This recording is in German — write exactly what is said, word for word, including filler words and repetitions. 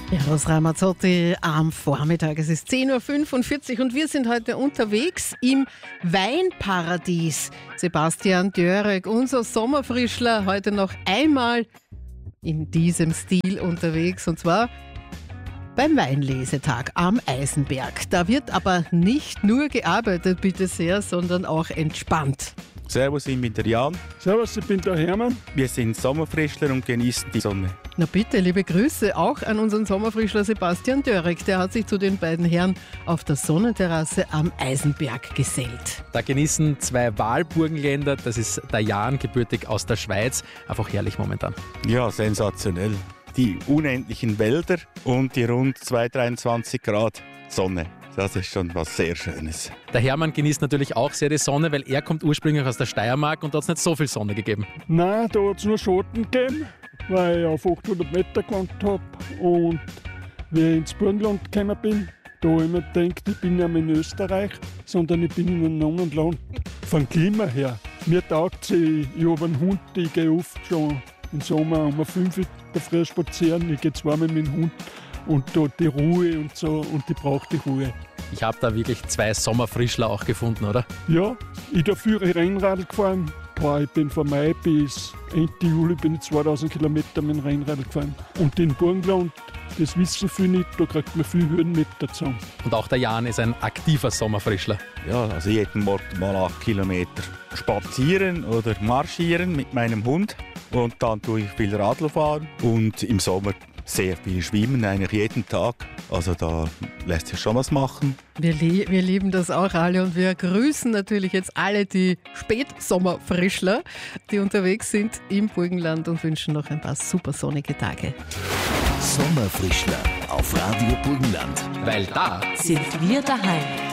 Eros Ramazzotti am Vormittag. Es ist zehn Uhr fünfundvierzig und wir sind heute unterwegs im Weinparadies. Sebastian Dörek, unser Sommerfrischler, heute noch einmal in diesem Stil unterwegs und zwar beim Weinlesetag am Eisenberg. Da wird aber nicht nur gearbeitet, bitte sehr, sondern auch entspannt. Servus, ich bin der Jan. Servus, ich bin der Hermann. Wir sind Sommerfrischler und genießen die Sonne. Na bitte, liebe Grüße auch an unseren Sommerfrischler Sebastian Dörek. Der hat sich zu den beiden Herren auf der Sonnenterrasse am Eisenberg gesellt. Da genießen zwei Wahlburgenländer, das ist der Jan, gebürtig aus der Schweiz. Einfach herrlich momentan. Ja, sensationell. Die unendlichen Wälder und die rund zweihundertdreiundzwanzig Grad Sonne. Das ist schon was sehr Schönes. Der Hermann genießt natürlich auch sehr die Sonne, weil er kommt ursprünglich aus der Steiermark und da hat es nicht so viel Sonne gegeben. Nein, da hat es nur Schatten gegeben, weil ich auf achthundert Meter gewohnt habe. Und wie ich ins Burgenland gekommen bin, da habe ich mir gedacht, ich bin ja nicht in Österreich, sondern ich bin in einem anderen Land. Vom Klima her. Mir taugt es, ich, ich habe einen Hund, ich gehe oft schon im Sommer um fünf Uhr der Früh spazieren. Ich gehe zweimal mit dem Hund. Und da die Ruhe und so, und die braucht die Ruhe. Ich habe da wirklich zwei Sommerfrischler auch gefunden, oder? Ja, ich bin früher Rennrad gefahren. Boah, ich bin von Mai bis Ende Juli bin ich zweitausend Kilometer mit dem Rennrad gefahren. Und in Burgenland, das wissen viele nicht, da kriegt man viel Höhenmeter zusammen. Und auch der Jan ist ein aktiver Sommerfrischler. Ja, also jeden Morgen mal acht Kilometer spazieren oder marschieren mit meinem Hund. Und dann tue ich viel Radl fahren und im Sommer sehr viel schwimmen, eigentlich jeden Tag. Also da lässt sich schon was machen. Wir, li- wir lieben das auch alle und wir grüßen natürlich jetzt alle die Spätsommerfrischler, die unterwegs sind im Burgenland und wünschen noch ein paar super sonnige Tage. Sommerfrischler auf Radio Burgenland. Weil da sind wir daheim.